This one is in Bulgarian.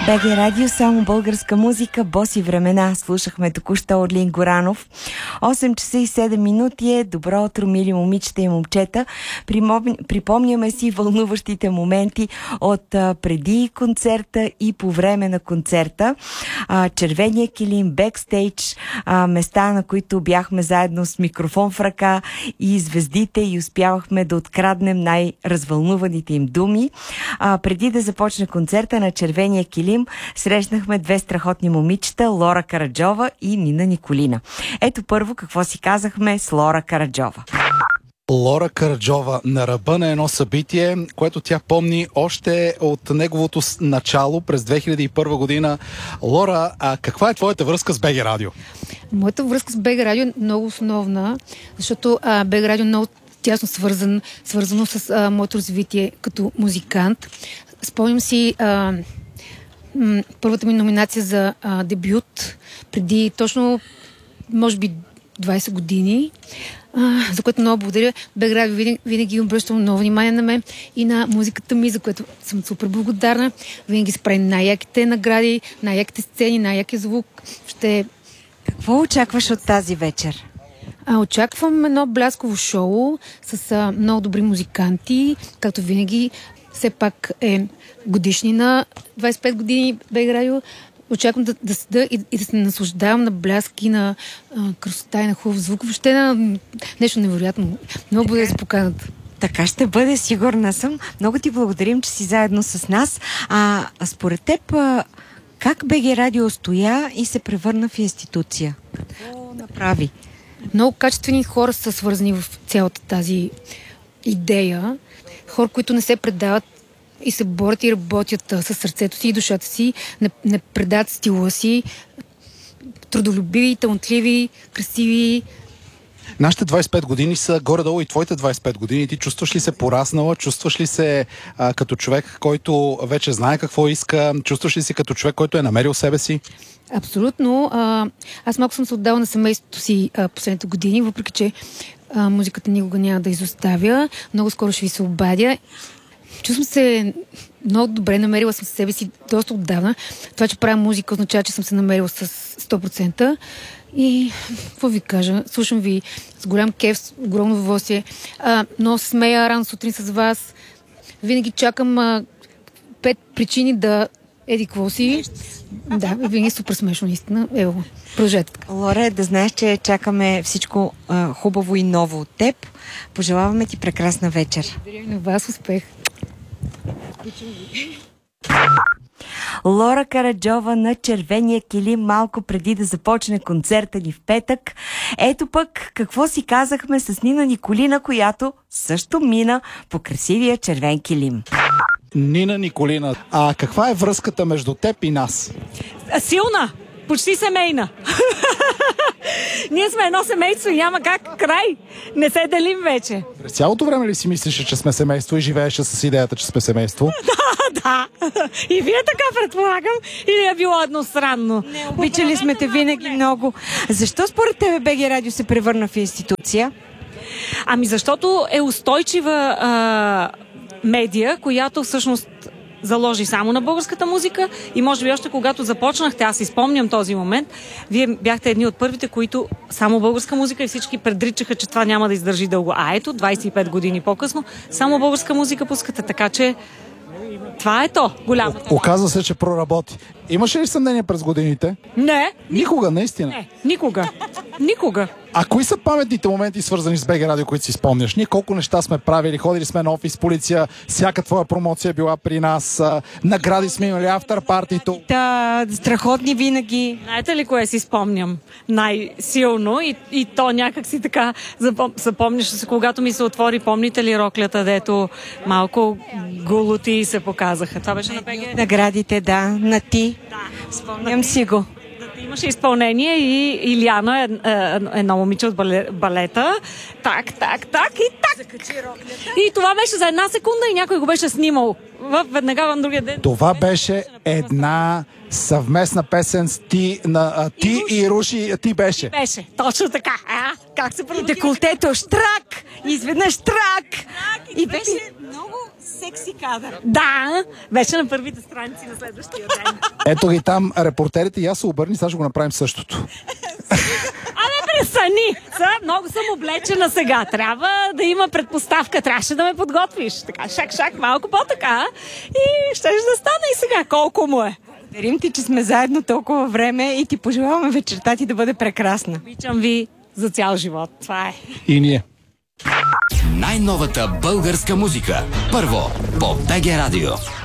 БГ Радио, само българска музика, боси времена. Слушахме току-що Орлин Горанов. 8 часа и 7 минути е. Добро утро, мили момичета и момчета. Припомняме си вълнуващите моменти от преди концерта и по време на концерта. Червения килим, бекстейдж, места, на които бяхме заедно с микрофон в ръка и звездите и успявахме да откраднем най-развълнуваните им думи. Преди да започне концерта на Червения килим, срещнахме две страхотни момичета, Лора Караджова и Нина Николина. Ето първо какво си казахме с Лора Караджова. Лора Караджова на ръба на едно събитие, което тя помни още от неговото начало през 2001 година. Лора, каква е твоята връзка с БГ Радио? Моята връзка с БГ Радио е много основна, защото БГ Радио е много тясно свързано с моето развитие като музикант. Спомням си първата ми номинация за дебют преди точно, може би, 20 години, за което много благодаря. БГ Радио винаги обръщам много внимание на мен и на музиката ми, за което съм супер благодарна. Винаги се прави най-яките награди, най-яките сцени, най-яки звук. Какво очакваш от тази вечер? Очаквам едно блясково шоу с много добри музиканти, както винаги. Все пак е годишнина, 25 години БГ Радио. Очаквам да седа и да се наслаждавам на бляски, на красота и на хубав звук. Въобще на нещо невероятно. Много благодаря за поканата. Така ще бъде, сигурна съм. Много ти благодарим, че си заедно с нас. Според теб, как БГ Радио стоя и се превърна в институция? Какво направи? Много качествени хора са свързани в цялата тази идея. Хора, които не се предават и се борят и работят със сърцето си и душата си, не предават стила си, трудолюбиви, талантливи, красиви. Нашите 25 години са горе-долу и твоите 25 години. Ти чувстваш ли се пораснала? Чувстваш ли се като човек, който вече знае какво иска? Чувстваш ли се като човек, който е намерил себе си? Абсолютно. Аз малко съм се отдала на семейството си последните години, въпреки че музиката никога няма да изоставя. Много скоро ще ви се обадя. Чувствам се много добре, намерила съм себе си доста отдавна. Това, че правя музика, означава, че съм се намерила с 100%. И какво ви кажа? Слушам ви с голям кеф, с огромно удоволствие. Много се смея рано сутрин с вас. Винаги чакам 5 причини да еди какво си. Да, винаги е супер смешно, наистина. Ево, продължете така. Лоре, да знаеш, че чакаме всичко хубаво и ново от теб. Пожелаваме ти прекрасна вечер. Благодаря на вас, успех. Лора Караджова на Червения килим малко преди да започне концерта ни в петък. Ето пък какво си казахме с Нина Николина, която също мина по красивия червен килим. Нина Николина, каква е връзката между теб и нас? Силна! Почти семейна. Ние сме едно семейство и няма как край. Не се делим вече. През цялото време ли си мислиш, че сме семейство и живееш с идеята, че сме семейство? Да. И вие така предполагам. Или е било едностранно? Обичали сме те винаги много. Защо според тебе БГ Радио се превърна в институция? Защото е устойчива медия, която всъщност заложи само на българската музика и може би още когато започнахте, аз изпомням този момент, вие бяхте едни от първите, които само българска музика и всички предричаха, че това няма да издържи дълго. Ето, 25 години по-късно, само българска музика пускате, така че това е то, голямата. Оказва се, че проработи. Имаше ли съмнение през годините? Не. Никога, наистина? Не, никога. А кои са паметните моменти, свързани с БГ Радио, които си спомняш? Ние колко неща сме правили, ходили сме на офис полиция, всяка твоя промоция била при нас, награди сме имали, афтер партито. Да, страхотни винаги. Знаете ли кое си спомням най-силно и то някак си така запомняш се, когато ми се отвори, помните ли роклята, дето малко голоти се показаха? Това беше на БГ? Наградите, да, на ти. Да. Спомням си го. Имаше изпълнение и Иляна, едно момиче от балета. Так. И това беше за една секунда и някой го беше снимал. Веднага в другия ден. Това беше една съвместна песен с ти и Руши. Ти беше. Беше, точно така. Как се И деколтето штрак, изведнъж штрак. И беше много секси кадър. Да, беше на първите страници на следващия ден. Ето ги там репортерите и аз се обърни, сега ще го направим същото. Пресани! Много съм облечена сега. Трябва да има предпоставка. Трябваше да ме подготвиш. Така, шак, малко по-така. И ще да стане и сега. Колко му е? Благодарим ти, че сме заедно толкова време и ти пожелаваме вечерта ти да бъде прекрасна. Обичам ви за цял живот. Това е. И ние. Най-новата българска музика. Първо по БГ Радио.